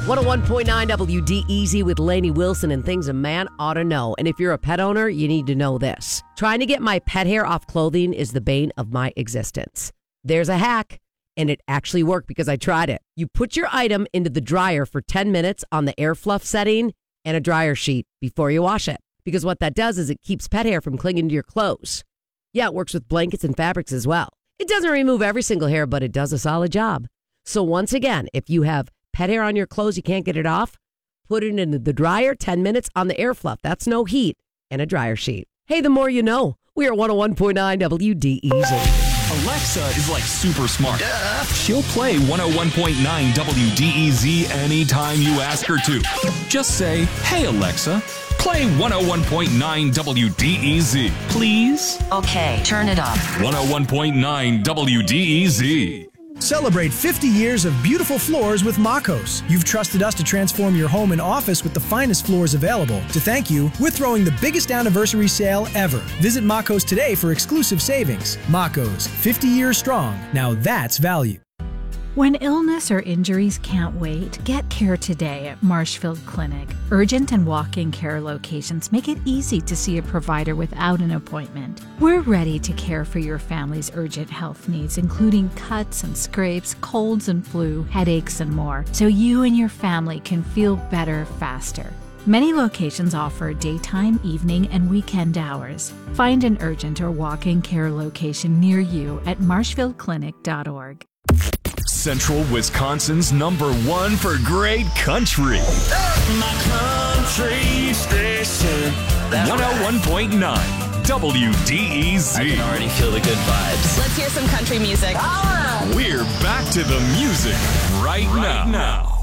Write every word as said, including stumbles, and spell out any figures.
one oh one point nine W D E Z with Lainey Wilson and things a man ought to know. And if you're a pet owner, you need to know this. Trying to get my pet hair off clothing is the bane of my existence. There's a hack, and it actually worked because I tried it. You put your item into the dryer for ten minutes on the air fluff setting and a dryer sheet before you wash it. Because what that does is it keeps pet hair from clinging to your clothes. Yeah, it works with blankets and fabrics as well. It doesn't remove every single hair, but it does a solid job. So once again, if you have pet hair on your clothes, you can't get it off, put it into the dryer, ten minutes on the air fluff. That's no heat, and a dryer sheet. Hey, the more you know. We are one oh one point nine W D E Z. Alexa is like super smart. Duh. She'll play one oh one point nine W D E Z anytime you ask her to. Just say, hey, Alexa, play one oh one point nine W D E Z, please. Okay, turn it up. one oh one point nine W D E Z. Celebrate fifty years of beautiful floors with Makos. You've trusted us to transform your home and office with the finest floors available. To thank you, we're throwing the biggest anniversary sale ever. Visit Makos today for exclusive savings. Makos, fifty years strong. Now that's value. When illness or injuries can't wait, get care today at Marshfield Clinic. Urgent and walk-in care locations make it easy to see a provider without an appointment. We're ready to care for your family's urgent health needs, including cuts and scrapes, colds and flu, headaches, and more, so you and your family can feel better faster. Many locations offer daytime, evening, and weekend hours. Find an urgent or walk-in care location near you at marshfield clinic dot org. Central Wisconsin's number one for great country. My country station. one oh one point nine W D E Z. I can already feel the good vibes. Let's hear some country music. We're back to the music right, right now. now.